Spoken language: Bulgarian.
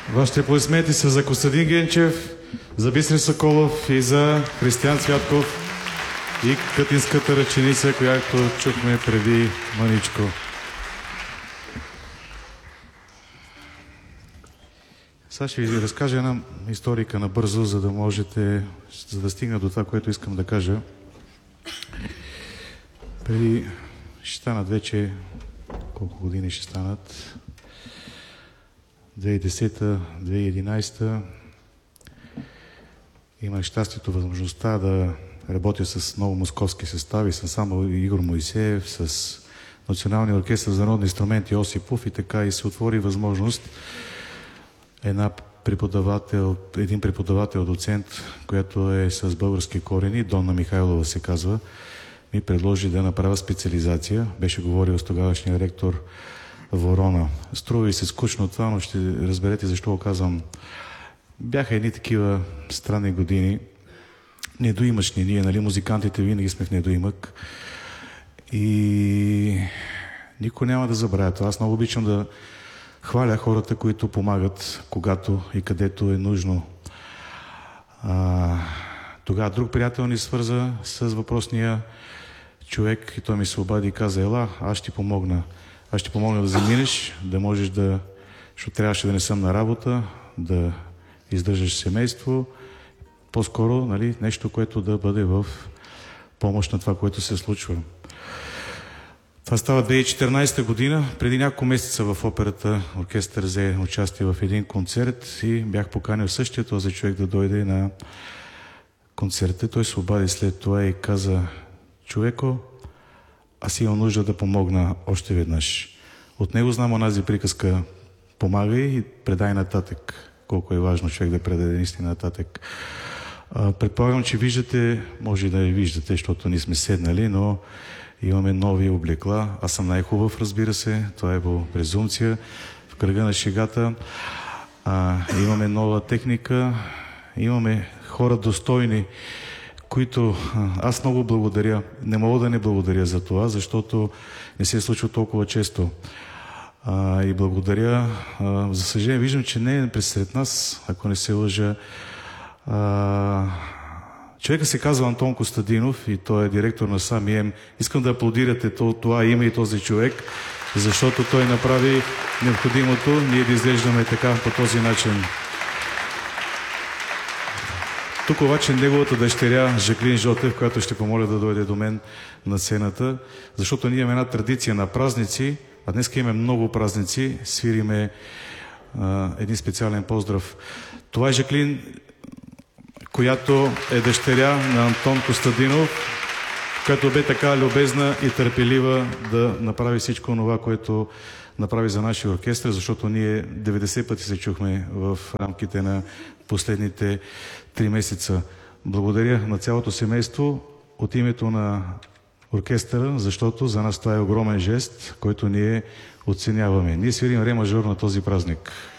Вашите аплодисменти са за Костадин Генчев, за Бисер Соколов и за Християн Цвятков и Кътинската ръченица, която чухме преди маничко. Сега ще ви разкажа една историка набързо, за да можете, за да стигна до това, което искам да кажа. Преди ще станат вече, колко години ще станат? 2010-2011 имах щастието, възможността да работя с много московски състави, с ансамбъл Игор Моисеев, с Националния оркестър за народни инструменти Осипов и така и се отвори възможност един преподавател, доцент, която е с български корени, Донна Михайлова се казва, ми предложи да направя специализация. Беше говорил с тогавашния ректор Ворона. Струва и се скучно това, но ще разберете защо го казвам. Бяха едни такива странни години. Недоимъчни ние, нали, музикантите винаги сме в недоимък. И никой няма да забравя това. Аз много обичам да хваля хората, които помагат, когато и където е нужно. Тогава друг приятел ни свърза с въпросния човек и той ми се обади и каза: ела, аз ще ти помогна. Аз ще помогна да заминеш, да можеш да... Защото трябваше да не съм на работа, да издържаш семейство. По-скоро, нали, нещо, което да бъде в помощ на това, което се случва. Това става 2014 година. Преди няколко месеца в операта оркестър взе участие в един концерт и бях поканил същия този човек да дойде на концерта. Той се обади след това и каза: човеко, аз имам нужда да помогна още веднъж. От него знам онази приказка: помагай и предай нататък. Колко е важно човек да предаде наистина нататък. Предполагам, че виждате, може и да я виждате, защото ние сме седнали, но имаме нови облекла. Аз съм най-хубав, разбира се. Това е по презумпция. В кръга на шегата. Имаме нова техника. Имаме хора достойни, които аз много благодаря. Не мога да не благодаря за това, защото не се случва толкова често. И благодаря. За съжаление, виждам, че не е пресред нас, ако не се лъжа. Човека се казва Антон Костадинов и той е директор на САМИЕМ. Искам да аплодирате това име и този човек, защото той направи необходимото ние да изглеждаме така, по този начин. Тук обаче неговата дъщеря Жаклин Жотев, която ще помоля да дойде до мен на сцената, защото ние имаме една традиция на празници, а днес имаме много празници, свириме един специален поздрав. Това е Жаклин, която е дъщеря на Антон Костадинов, която бе така любезна и търпелива да направи всичко това, което направи за нашия оркестър, защото ние 90 пъти се чухме в рамките на последните 3 месеца. Благодаря на цялото семейство от името на оркестъра, защото за нас това е огромен жест, който ние оценяваме. Ние свирим ре мажор на този празник.